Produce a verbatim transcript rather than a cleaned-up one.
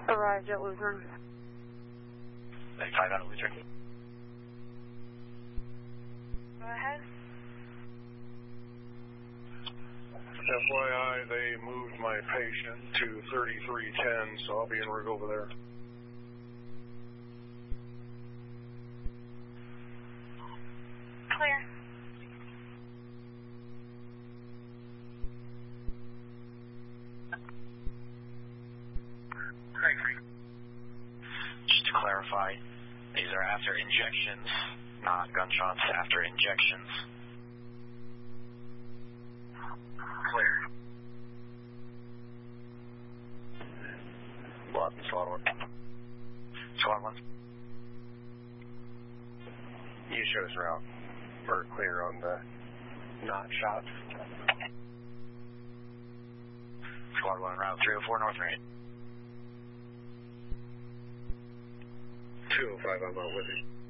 Arrived at Lutheran. ninety-five out of Lutheran. Go ahead. F Y I, they moved my patient to thirty-three ten, so I'll be en route over there. Clear. Just to clarify, these are after injections, not gunshots, after injections. Clear. Block and slot one. Slot one. You show us route. We're clear on the not shots. Squad one, route three oh four north right. two oh five, I'm out with you.